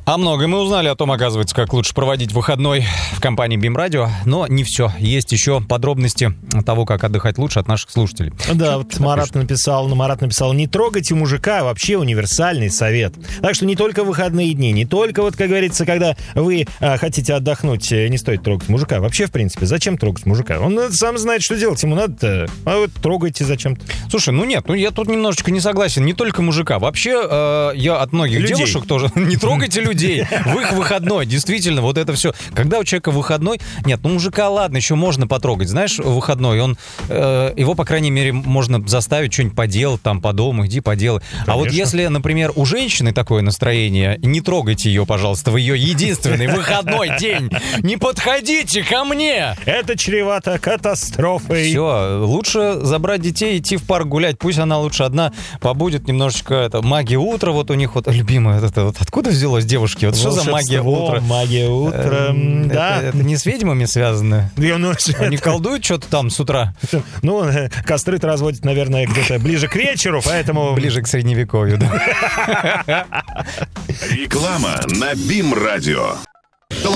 О многом мы узнали о том, оказывается, как лучше проводить выходной в компании BIM Radio. Но не все. Есть еще подробности того, как отдыхать лучше от наших слушателей. Да, вот Марат написал, не трогайте мужика, вообще универсальный совет. Так что не только в выходные дни, не только, вот, как говорится, когда вы хотите отдохнуть, не стоит трогать мужика. Вообще, в принципе, зачем трогать мужика? Он сам знает, что делать, ему надо, а вы трогайте зачем-то. Слушай, я тут немножечко не согласен. Не только мужика. Вообще, я от многих девушек тоже... Не трогайте людей в их выходной. Действительно, вот это все. Когда у человека выходной... Нет, мужика, ладно, еще можно потрогать. Знаешь, выходной, его, по крайней мере, можно заставить что-нибудь поделать там по дому, иди поделай. Конечно. А вот если, например, у женщины такое настроение, не трогайте ее, пожалуйста, в ее единственный выходной день. Не подходите ко мне! Это чревато катастрофой. Все, лучше забрать детей, идти в парк гулять. Пусть она лучше одна побудет немножечко. Магия утра, вот у них вот любимая. Вот откуда взялось девушки? Вот что за магия утра? Магия утра, да. Это не с ведьмами связано? Они колдуют что-то там с утра? Ну, костры-то разводят, наверное, где-то ближе к вечеру, поэтому... Ближе к средневековью, да. Реклама на BIM Radio.